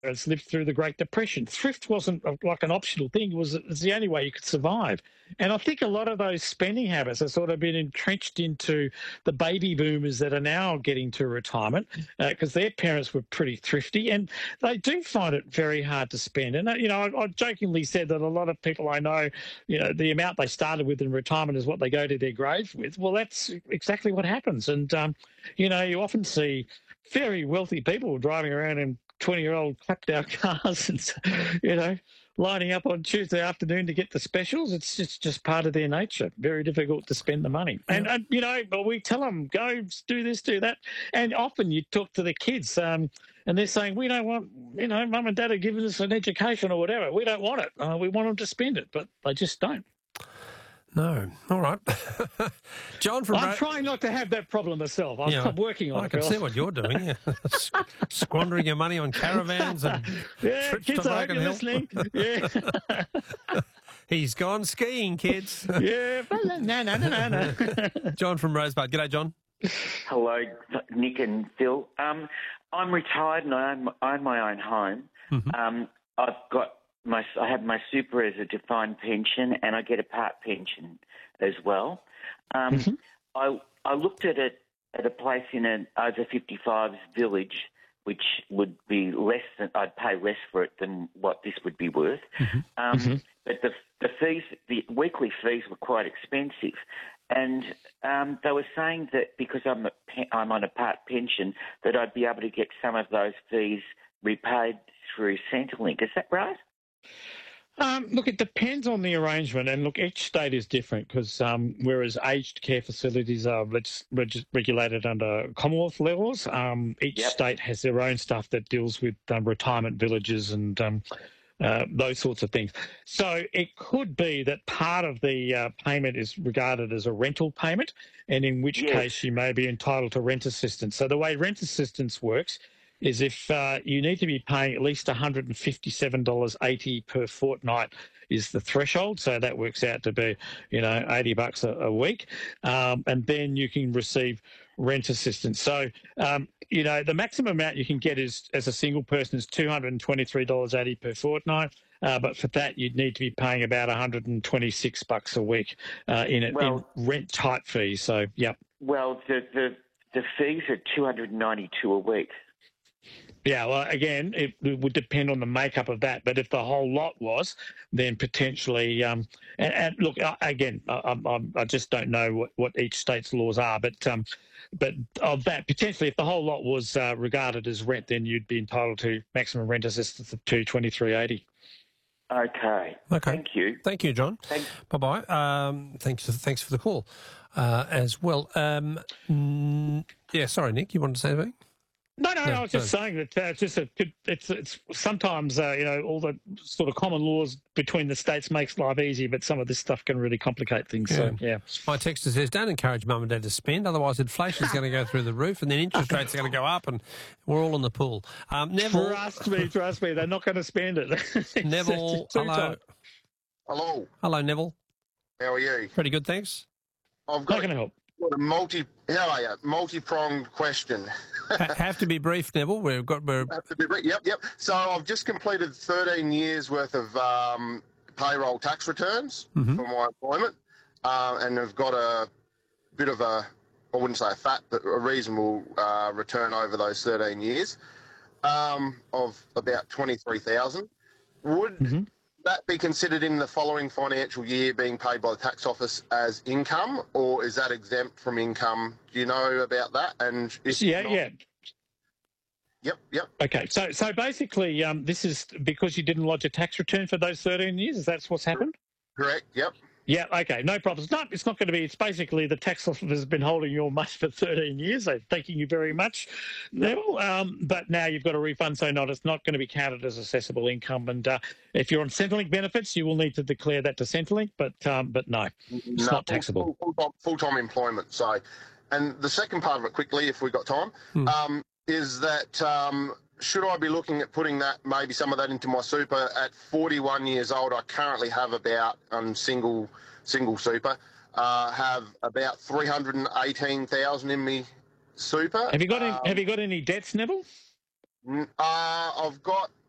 parents lived through the Great Depression. Thrift wasn't like an optional thing. It was the only way you could survive. And I think a lot of those spending habits have sort of been entrenched into the baby boomers that are now getting to retirement because their parents were pretty thrifty and they do find it very hard to spend. And, I jokingly said that a lot of people I know, the amount they started with in retirement is what they go to their grave with. Well, that's exactly what happens. And, you often see very wealthy people driving around in 20-year-old clapped out cars and, lining up on Tuesday afternoon to get the specials. It's just part of their nature. Very difficult to spend the money. Yeah. And but we tell them, go do this, do that. And often you talk to the kids and they're saying, we don't want, mum and dad are giving us an education or whatever. We don't want it. We want them to spend it, but they just don't. No. All right. John from... I'm trying not to have that problem myself. I'm working on it. I can see what you're doing, yeah. Squandering your money on caravans and trips kids, to I hope you're listening. Yeah. He's gone skiing, kids. Yeah. No. John from Rosebud. G'day, John. Hello, Nick and Phil. I'm retired and I own my own home. Mm-hmm. I have my super as a defined pension and I get a part pension as well. I looked at it at a place in an over 55s village, which would be less than, I'd pay less for it than what this would be worth. But the fees, the weekly fees were quite expensive. And they were saying that because I'm on a part pension, that I'd be able to get some of those fees repaid through Centrelink. Is that right? Look, it depends on the arrangement, and look, each state is different because whereas aged care facilities are regulated under Commonwealth laws, each state has their own stuff that deals with retirement villages and those sorts of things. So it could be that part of the payment is regarded as a rental payment, and in which case you may be entitled to rent assistance. So the way rent assistance works is if you need to be paying at least $157.80 per fortnight is the threshold. So that works out to be, $80 a week. And then you can receive rent assistance. So, the maximum amount you can get is, as a single person, is $223.80 per fortnight. But for that, you'd need to be paying about $126 a week in rent type fees. So, yep. Well, the fees are $292 a week. Yeah, well, again, it would depend on the makeup of that. But if the whole lot was, then potentially, and look, again, I just don't know what each state's laws are. But of that, potentially, if the whole lot was regarded as rent, then you'd be entitled to maximum rent assistance of $223.80. Okay. Thank you. Thank you, John. Bye-bye. Thanks for the call as well. Sorry, Nick, you wanted to say anything? No, I was just saying that it's sometimes, all the sort of common laws between the states makes life easy, but some of this stuff can really complicate things. Yeah. So, yeah. My texter says, don't encourage mum and dad to spend, otherwise inflation's going to go through the roof and then interest rates are going to go up and we're all in the pool. Neville. Trust me, they're not going to spend it. Neville, hello. Hello. Hello, Neville. How are you? Pretty good, thanks. I've got help. A multi-pronged question. Have to be brief, Neville. Have to be brief. Yep. So I've just completed 13 years worth of payroll tax returns for my employment, and I've got a bit of I wouldn't say a fat, but a reasonable return over those 13 years of about $23,000. Would that be considered in the following financial year being paid by the tax office as income, or is that exempt from income? Do you know about that? And yeah. Yep. Okay, so basically, this is because you didn't lodge a tax return for those 13 years. Is that what's happened? Correct. Yep. Yeah, okay, no problems. No, it's not going to be. It's basically the tax office has been holding your money for 13 years. So thanking you very much, Neville. But now you've got a refund, so it's not going to be counted as assessable income. And if you're on Centrelink benefits, you will need to declare that to Centrelink. But no, it's not taxable. Full-time employment. So, and the second part of it, quickly, if we've got time, is that. Should I be looking at putting maybe some of that into my super at 41 years old? I currently have about single super, have about 318,000 in me super. Have you got any debts, Neville? I've got